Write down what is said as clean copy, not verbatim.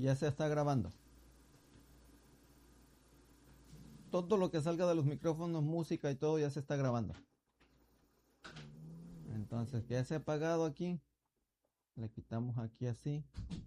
ya se está grabando. Todo lo que salga de los micrófonos, música y todo ya se está grabando. Entonces, que ya se ha apagado aquí. Le quitamos aquí así.